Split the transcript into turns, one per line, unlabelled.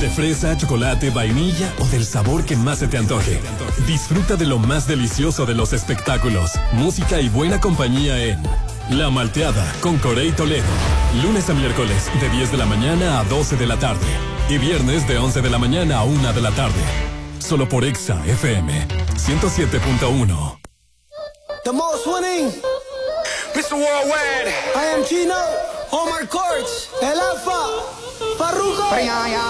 De fresa, chocolate, vainilla o del sabor que más se te antoje. Disfruta de lo más delicioso de los espectáculos, música y buena compañía en La Malteada con Corey Toledo. Lunes a miércoles de 10 de la mañana a 12 de la tarde. Y viernes de 11 de la mañana a 1 de la tarde. Solo por Exa FM 107.1.
The most winning Mr. Worldwide. I am Gino, Omar Courts, El Alfa, Farruko.